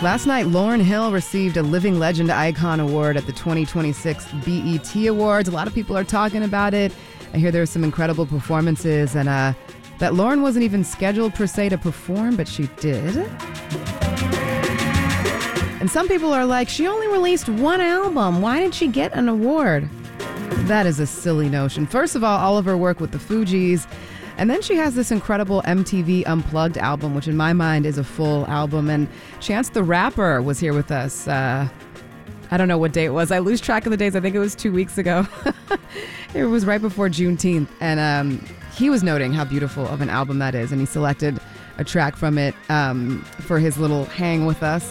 Last night, Lauryn Hill received a Living Legend Icon Award at the 2026 BET Awards. A lot of people are talking about it. I hear there were some incredible performances, and that Lauryn wasn't even scheduled per se to perform, but she did. And some people are like, she only released one album. Why did she get an award? That is a silly notion. First of all of her work with the Fugees. And then she has this incredible MTV Unplugged album, which in my mind is a full album. And Chance the Rapper was here with us. I don't know what day it was. I lose track of the days. I think it was 2 weeks ago. It was right before Juneteenth. And he was noting how beautiful of an album that is. And he selected a track from it for his little hang with us.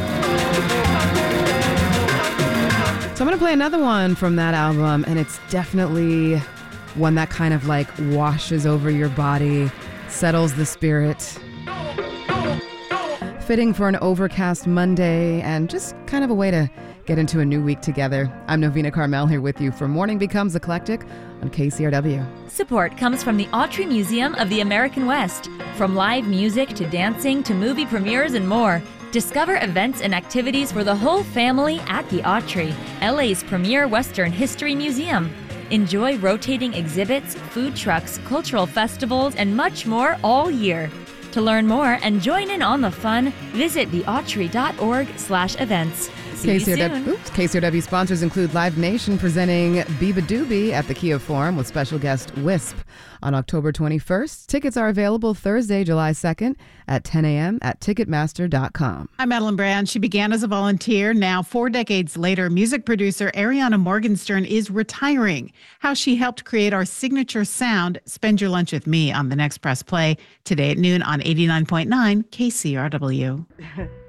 So I'm going to play another one from that album. And it's definitely one that kind of like washes over your body, settles the spirit. Fitting for an overcast Monday and just kind of a way to get into a new week together. I'm Novena Carmel here with you for Morning Becomes Eclectic on KCRW. Support comes from the Autry Museum of the American West. From live music to dancing to movie premieres and more. Discover events and activities for the whole family at the Autry, LA's premier Western history museum. Enjoy rotating exhibits, food trucks, cultural festivals, and much more all year. To learn more and join in on the fun, visit theautry.org/events. See you soon. KCRW sponsors include Live Nation presenting Biba Doobie at the Kia Forum with special guest Wisp on October 21st. Tickets are available Thursday, July 2nd at 10 a.m. at Ticketmaster.com. I'm Madeline Brand. She began as a volunteer. Now, 4 decades later, music producer Ariana Morgenstern is retiring. How she helped create our signature sound. Spend your lunch with me on the next Press Play today at noon on 89.9 KCRW.